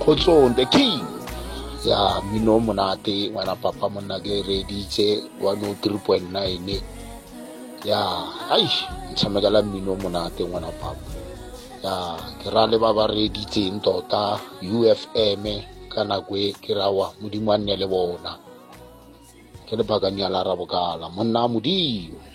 Kgotsong the king ya mino monate ngwana papa monna ke reditse 103.9 ya ai ntshamekela mino monate ngwana papa ya ke ra le ba ba reditseng tota UFM kana kwe ke rawa modimo a nne le bona ke le bakanya la ra bokala monna modimo